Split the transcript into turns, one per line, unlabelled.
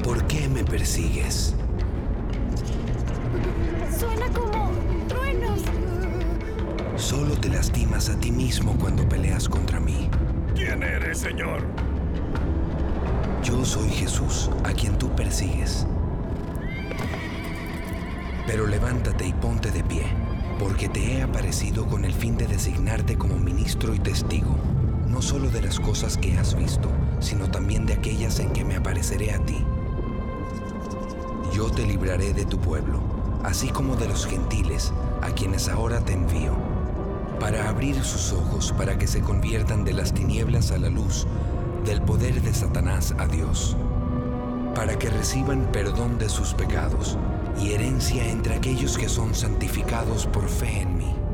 ¿Por qué me persigues?
Suena como truenos.
Solo te lastimas a ti mismo cuando peleas contra mí.
¿Quién eres, Señor?
Yo soy Jesús, a quien tú persigues. Pero levántate y ponte de pie, porque te he aparecido con el fin de designarte como ministro y testigo, no solo de las cosas que has visto, sino también de aquellas en que me apareceré a ti. Yo te libraré de tu pueblo, así como de los gentiles, a quienes ahora te envío, para abrir sus ojos para que se conviertan de las tinieblas a la luz, del poder de Satanás a Dios, para que reciban perdón de sus pecados y herencia entre aquellos que son santificados por fe en mí.